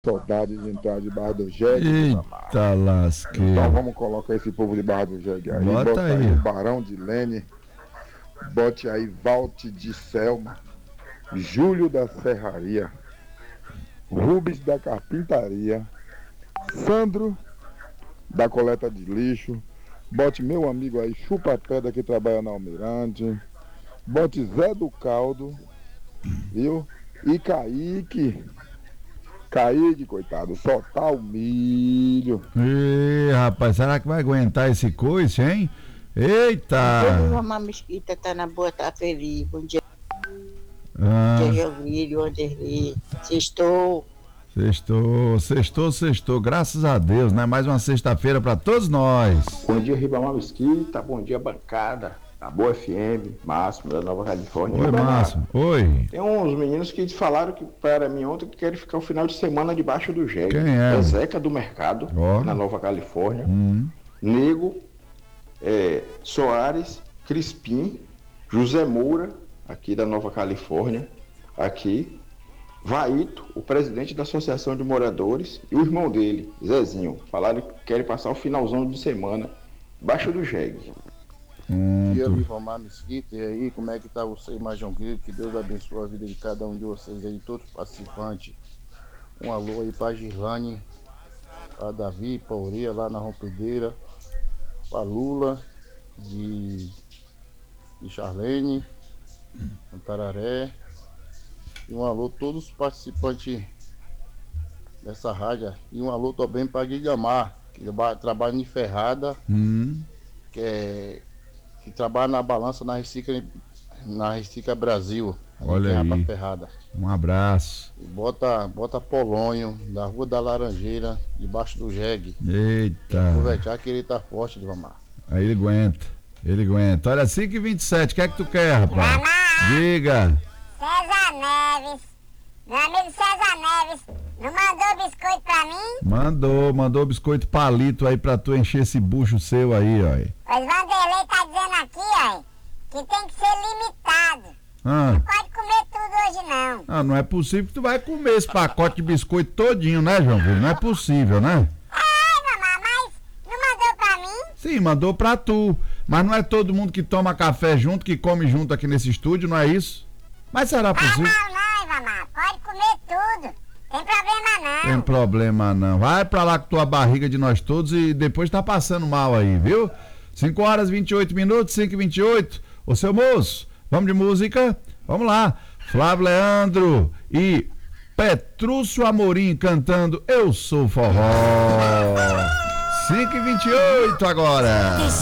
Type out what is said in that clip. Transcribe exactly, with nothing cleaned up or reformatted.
Saudade de entrar de Barra do Jegue. Eita lasqueira. Então vamos colocar esse povo de Barra do Jegue aí. Bota Bota aí, aí. o Barão de Lene. Bote aí Valte de Selma. Júlio da Serraria. Rubens da Carpintaria. Sandro da Coleta de Lixo. Bote meu amigo aí, Chupa Pedra, que trabalha na Almirante. Bote Zé do Caldo. Viu? E Kaique. Kaique, coitado, soltar o milho. Ih, rapaz, será que vai aguentar esse coice, hein? Eita! Uma mesquita tá na boa, tá feliz. Bom dia. Ah, Bom dia, Jovílio, Anderli. Sextou. sextou, sextou, sextou, graças a Deus, né? Mais uma sexta-feira pra todos nós. Bom dia, Ribamar Mesquita. Bom dia, bancada. A Boa F M, Máximo, da Nova Califórnia. Oi, Márcio. Oi. Tem uns meninos que falaram que para mim ontem que querem ficar o final de semana debaixo do jegue. Quem é? É Zeca do Mercado, Ó. na Nova Califórnia. Hum. Nego, é, Soares, Crispim, José Moura, aqui da Nova Califórnia. Aqui, Vaito, o presidente da Associação de Moradores, e o irmão dele, Zezinho. Falaram que querem passar o finalzão de semana debaixo do jegue. Hum, Dia tu- Ribamar Mesquita, e aí, como é que tá você, Majão Grilo? Que Deus abençoe a vida de cada um de vocês aí, todos os participantes. Um alô aí pra Girlane, pra Davi, pra Uria, lá na Rompedeira, pra Lula, de, de Charlene, Antararé. E um alô a todos os participantes dessa rádio. E um alô também pra Guilhamar, que ba- trabalha em Ferrada, hum. que é que trabalha na balança na Recica, na Recica Brasil. Olha Tem aí. Rapa Ferrada. Um abraço. E bota, bota Polônio, da Rua da Laranjeira, debaixo do jegue. Eita. Aproveitar que ele tá forte, Vamar. Aí ele aguenta. Ele aguenta. Olha, cinco e vinte e sete, o que é que tu quer, rapaz? Diga. César Neves, meu amigo César Neves, não mandou biscoito pra mim? Mandou, mandou biscoito palito aí pra tu encher esse bucho seu aí, ó. Pois Vanderlei tá dizendo aqui, ó, que tem que ser limitado. Ah, Não pode comer tudo hoje não. ah, não é possível que tu vai comer esse pacote de biscoito todinho, né, João Vitor? Não é possível, né? Ai, mamãe, mas não mandou pra mim? Sim, mandou pra tu. Mas não é todo mundo que toma café junto, que come junto aqui nesse estúdio, não é isso? Mas será Faz possível? mal não, Ivamar, pode comer tudo. Tem problema não. Tem problema não. Vai pra lá com tua barriga de nós todos e depois tá passando mal aí, viu? cinco horas e vinte e oito minutos, cinco e vinte e oito. Ô seu moço, vamos de música? Vamos lá. Flávio Leandro e Petrúcio Amorim cantando Eu Sou Forró. cinco e vinte e oito agora.